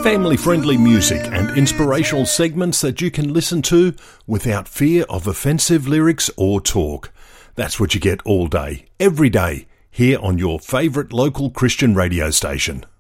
Family-friendly music and inspirational segments that you can listen to without fear of offensive lyrics or talk. That's what you get all day, every day, here on your favourite local Christian radio station.